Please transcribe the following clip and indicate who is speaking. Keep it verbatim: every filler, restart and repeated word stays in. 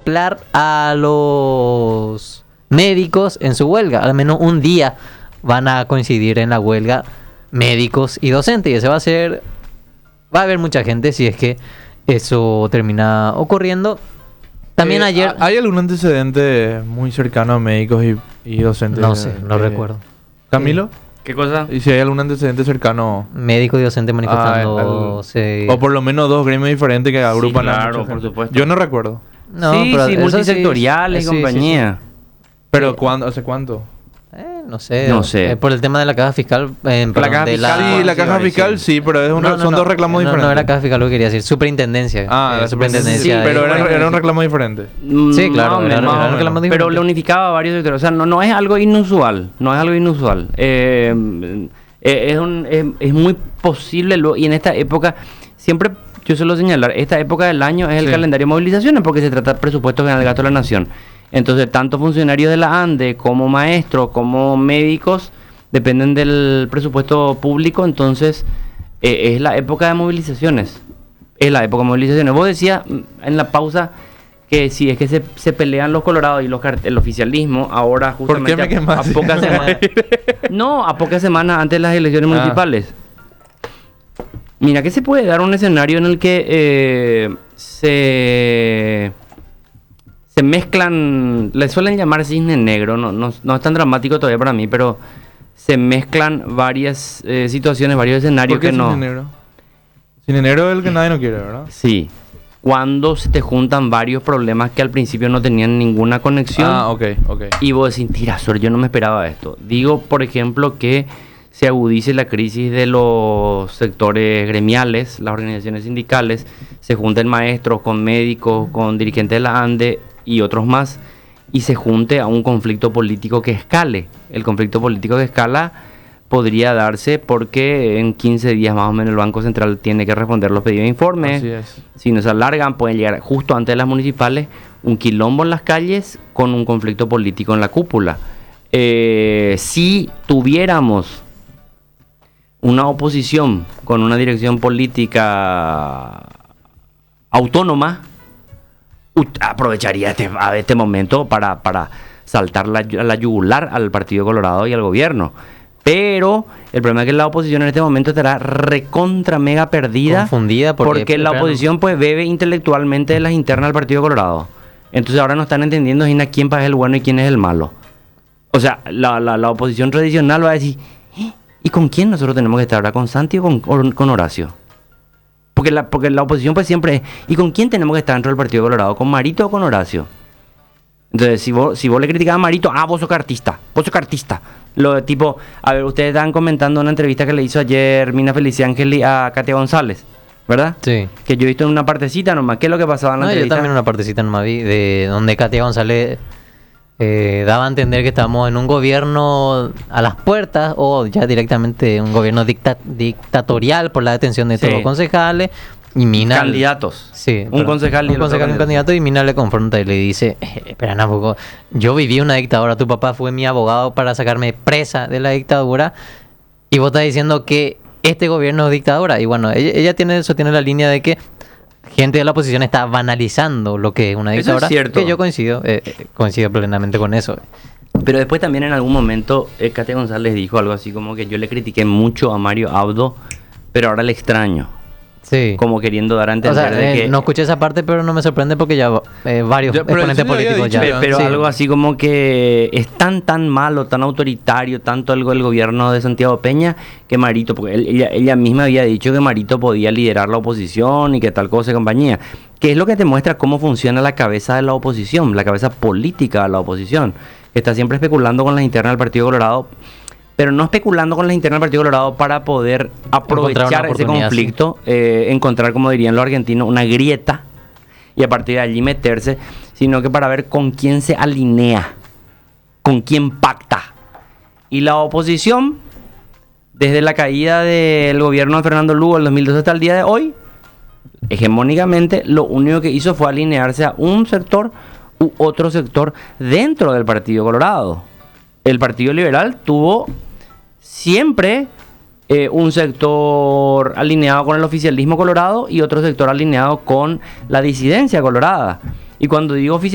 Speaker 1: acoplar a los médicos en su huelga. Al menos un día van a coincidir en la huelga médicos y docentes. Y ese va a ser... Va a haber mucha gente si es que eso termina ocurriendo. También
Speaker 2: eh,
Speaker 1: ayer...
Speaker 2: ¿Hay algún antecedente muy cercano a médicos y, y docentes?
Speaker 1: No sé, no
Speaker 2: eh,
Speaker 1: recuerdo.
Speaker 2: ¿Camilo?
Speaker 3: ¿Qué cosa?
Speaker 2: ¿Y si hay algún antecedente cercano?
Speaker 1: Médico y docente manifestándose.
Speaker 2: Ah, o por lo menos dos gremios diferentes que agrupan
Speaker 3: Sí,
Speaker 2: a
Speaker 3: claro,
Speaker 2: mucha
Speaker 3: por
Speaker 2: gente.
Speaker 3: supuesto.
Speaker 2: Yo no recuerdo.
Speaker 1: No,
Speaker 3: sí,
Speaker 1: pero
Speaker 3: sí,
Speaker 1: eso
Speaker 3: multisectoriales
Speaker 1: sí,
Speaker 3: y
Speaker 1: sí,
Speaker 3: compañía.
Speaker 2: Pero
Speaker 1: Sí.
Speaker 2: ¿cuándo? ¿Hace cuánto?
Speaker 1: Eh, no sé.
Speaker 3: No sé.
Speaker 1: Eh, por el tema de la caja fiscal. Eh, perdón,
Speaker 3: caja
Speaker 1: de
Speaker 3: fiscal,
Speaker 2: Sí,
Speaker 3: sí,
Speaker 2: la caja
Speaker 3: sí,
Speaker 2: fiscal
Speaker 3: sí.
Speaker 2: sí, pero es una-
Speaker 1: No, no,
Speaker 2: son
Speaker 1: no.
Speaker 2: dos reclamos
Speaker 1: no,
Speaker 2: diferentes.
Speaker 1: No era caja fiscal lo que quería decir. Superintendencia.
Speaker 2: Ah,
Speaker 1: Eh,
Speaker 2: la
Speaker 1: superintendencia.
Speaker 2: sí, pero
Speaker 1: de-
Speaker 2: era, era un reclamo diferente.
Speaker 1: Sí, claro,
Speaker 3: Más o
Speaker 1: era-
Speaker 3: menos,
Speaker 1: era
Speaker 3: más o
Speaker 1: un
Speaker 3: menos.
Speaker 1: reclamo
Speaker 3: Pero
Speaker 1: diferente.
Speaker 3: le unificaba a varios sectores. O sea, no, no es algo inusual. No es algo inusual. Eh, eh, es, un, es, es muy posible. Lo, y en esta época, siempre yo suelo señalar, esta época del año es el
Speaker 2: Sí.
Speaker 3: calendario de movilizaciones porque se trata de presupuesto general de gasto de la nación. Entonces, tanto funcionarios de la ANDE como maestros, como médicos, dependen del presupuesto público. Entonces, eh, es la época de movilizaciones. Es la época de movilizaciones. Vos decías mm, en la pausa que si es que se, se pelean los colorados y los cart- el oficialismo, ahora
Speaker 2: ¿Por qué
Speaker 3: justamente
Speaker 2: me
Speaker 3: a-
Speaker 2: quemaste?
Speaker 3: a pocas semanas. No, a pocas semanas antes de las elecciones
Speaker 2: Ah.
Speaker 3: municipales. Mira que se puede dar un escenario en el que eh, se se mezclan, le suelen llamar cisne negro, no, no, no es tan dramático todavía para mí, pero se mezclan varias eh, situaciones, varios escenarios
Speaker 2: ¿Por qué
Speaker 3: que no.
Speaker 2: cine negro? Cine negro es el que nadie no quiere, ¿verdad?
Speaker 3: Sí. Cuando se te juntan varios problemas que al principio no tenían ninguna conexión.
Speaker 2: Ah, ok, ok.
Speaker 3: Y vos decís, tira, Sor, yo no me esperaba esto. Digo, por ejemplo, que se agudice la crisis de los sectores gremiales, las organizaciones sindicales, se junten maestros con médicos, con dirigentes de la ANDE y otros más, y se junte a un conflicto político que escale. El conflicto político que escala podría darse porque en quince días más o menos el Banco Central tiene que responder los pedidos de informes.
Speaker 2: Así es.
Speaker 3: Si no se alargan, pueden llegar justo antes de las municipales, un quilombo en las calles con un conflicto político en la cúpula. Eh, si tuviéramos una oposición con una dirección política autónoma, ut- aprovecharía este, a este momento para, para saltar la, la yugular al Partido Colorado y al gobierno. Pero el problema es que la oposición en este momento estará recontra mega perdida.
Speaker 1: Confundida porque,
Speaker 3: porque la
Speaker 1: pero no-
Speaker 3: oposición pues bebe intelectualmente de las internas del Partido Colorado. Entonces ahora no están entendiendo Gina, quién es el bueno y quién es el malo. O sea, la, la, la oposición tradicional va a decir, "¿Eh? ¿Y con quién nosotros tenemos que estar ahora? ¿Con Santi o con, o con Horacio? Porque la, porque la oposición pues siempre es, ¿y con quién tenemos que estar dentro del Partido Colorado? ¿Con Marito o con Horacio? Entonces, si vos, si vos le criticabas a Marito, ah, vos sos cartista, vos sos cartista. Lo de tipo, a ver, ustedes estaban comentando una entrevista que le hizo ayer Mina Felicia Ángel a Katia González, ¿verdad?
Speaker 1: Sí.
Speaker 3: Que yo he visto en una partecita nomás. ¿Qué es lo que pasaba en la
Speaker 1: No, yo
Speaker 3: entrevista?
Speaker 1: también una partecita nomás vi de donde Katia González eh, daba a entender que estamos en un gobierno a las puertas o ya directamente un gobierno dicta- dictatorial por la detención de
Speaker 3: Sí.
Speaker 1: todos los concejales. Y Mina...
Speaker 3: Candidatos.
Speaker 1: Sí,
Speaker 3: Un
Speaker 1: perdón.
Speaker 3: concejal y
Speaker 1: un
Speaker 3: el otro
Speaker 1: concejal y un
Speaker 3: candidato.
Speaker 1: candidato y Mina le confronta y le dice, eh, espera un poco, yo viví una dictadura, tu papá fue mi abogado para sacarme presa de la dictadura y vos estás diciendo que este gobierno es dictadura. Y bueno, ella, ella tiene eso, tiene la línea de que gente de la oposición está banalizando lo que es una
Speaker 3: Eso es
Speaker 1: dictadura.
Speaker 3: cierto.
Speaker 1: Que yo coincido, eh, eh, coincido plenamente con eso.
Speaker 3: Pero después también en algún momento eh, Katia González dijo algo así como que yo le critiqué mucho a Mario Abdo, pero ahora le extraño.
Speaker 1: Sí.
Speaker 3: Como queriendo dar a
Speaker 1: O
Speaker 3: entender
Speaker 1: sea,
Speaker 3: de
Speaker 1: eh,
Speaker 3: que...
Speaker 1: no escuché esa parte, pero no me sorprende porque ya eh, varios
Speaker 2: Ya, pero
Speaker 1: exponentes
Speaker 2: eso lo había
Speaker 1: políticos
Speaker 2: dicho
Speaker 1: ya.
Speaker 2: ya.
Speaker 3: Pero
Speaker 1: Sí.
Speaker 3: algo así como que es tan tan malo, tan autoritario, tanto algo el gobierno de Santiago Peña, que Marito, porque él- ella, ella misma había dicho que Marito podía liderar la oposición y que tal cosa y compañía. Que es lo que te muestra cómo funciona la cabeza de la oposición, la cabeza política de la oposición, que está siempre especulando con las internas del Partido Colorado, pero no especulando con las internas del Partido Colorado para poder aprovechar
Speaker 1: una
Speaker 3: ese
Speaker 1: oportunidad,
Speaker 3: conflicto, eh, encontrar, como dirían los argentinos, una grieta y a partir de allí meterse, sino que para ver con quién se alinea, con quién pacta. Y la oposición, desde la caída del gobierno de Fernando Lugo en dos mil doce hasta el día de hoy, hegemónicamente, lo único que hizo fue alinearse a un sector u otro sector dentro del Partido Colorado. El Partido Liberal tuvo siempre eh, un sector alineado con el oficialismo colorado y otro sector alineado con la disidencia colorada. Y cuando digo oficialismo,